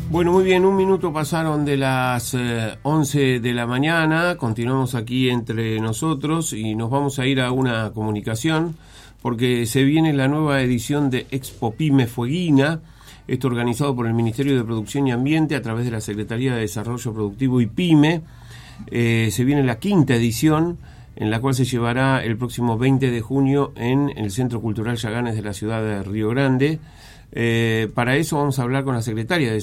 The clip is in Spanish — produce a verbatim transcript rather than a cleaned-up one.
Bueno, muy bien, un minuto pasaron de las eh, once de la mañana, continuamos aquí entre nosotros y nos vamos a ir a una comunicación porque se viene la nueva edición de Expo Pyme Fueguina, esto organizado por el Ministerio de Producción y Ambiente a través de la Secretaría de Desarrollo Productivo y Pyme. Eh, se viene la quinta edición, en la cual se llevará el próximo veinte de junio en el Centro Cultural Yaganes de la ciudad de Río Grande. Eh, para eso vamos a hablar con la secretaria de